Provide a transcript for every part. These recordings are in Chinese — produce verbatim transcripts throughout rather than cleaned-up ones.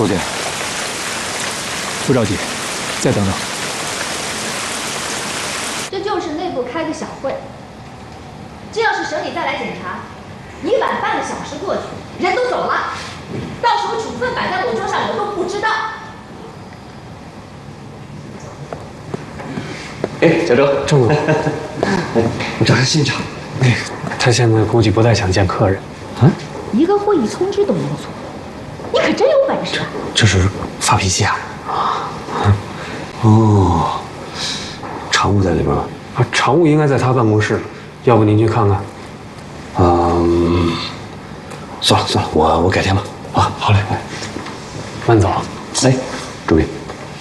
书记，不着急，再等等。 这就是内部开个小会。这要是省里再来检查，一晚半个小时过去，人都走了，到时候处分摆在我桌上，我都不知道。 哎，小周， 郑总， 你找下现场。 哎，他现在估计不太想见客人。 啊？一个会议通知都弄错，你可真有本事！ 这是发脾气啊？ 啊？哦，常务在里边吗？ 啊，常务应该在他办公室，要不您去看看？ 嗯，算了算了，我我改天吧。啊，好嘞， 慢走。 哎，注意，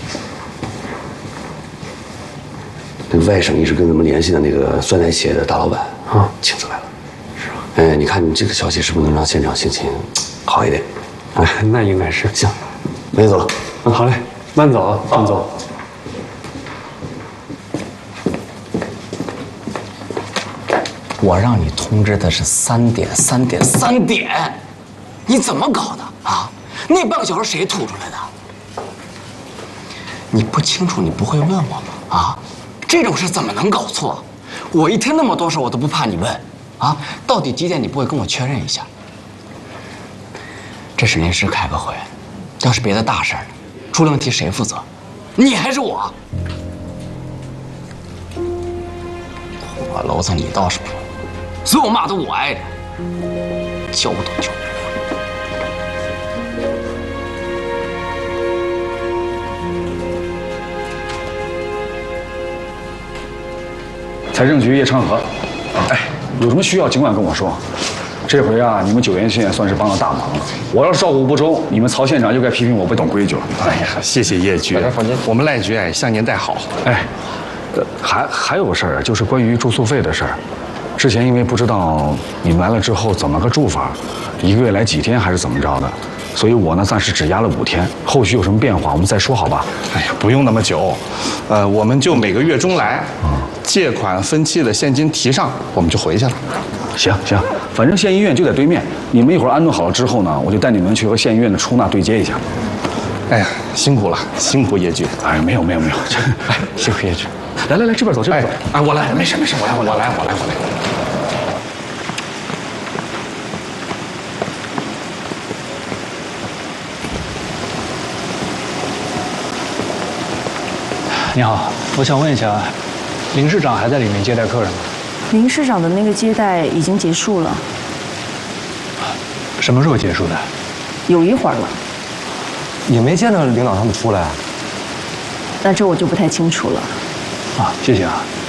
那个外省一直跟咱们联系的那个酸奶企业的大老板啊，亲自来了。是吧？哎，你看你这个消息是不是能让县长心情好一点？ 哎，那应该是。 行，那就走了。 嗯，好嘞，慢走，慢走。 我让你通知的是三点，三点，三点，你怎么搞的啊？那半个小时谁吐出来的？你不清楚，你不会问我吗？啊，这种事怎么能搞错？我一天那么多事，我都不怕你问，啊，到底几点？你不会跟我确认一下？这是临时开个会，要是别的大事儿，出了问题谁负责？你还是我？我楼子你倒是不。所有骂都我挨着，教都教不了。 财政局叶昌河，哎，有什么需要尽管跟我说。这回啊，你们九原县算是帮了大忙了。我要是照顾不周，你们曹县长就该批评我不懂规矩了。 哎呀，谢谢叶局，我们赖局哎向您带好。 哎，呃，还还有个事儿，就是关于住宿费的事儿。之前因为不知道你们来了之后怎么个住法，一个月来几天还是怎么着的，所以我呢暂时只压了五天，后续有什么变化我们再说，好吧？ 哎呀，不用那么久，呃，我们就每个月中来，借款分期的现金提上，我们就回去了。 行行，反正县医院就在对面，你们一会儿安顿好了之后呢，我就带你们去和县医院的出纳对接一下。 哎呀，辛苦了，辛苦叶局。 哎，没有没有没有， 哎，辛苦叶局。 来来来，这边走，这边走。 哎，我来，没事没事，我来我来我来我来我来。 你好，我想问一下，林市长还在里面接待客人吗？ 林市长的那个接待已经结束了。 什么时候结束的？ 有一会儿了。 也没见到领导他们出来啊。 那这我就不太清楚了。 啊，谢谢啊。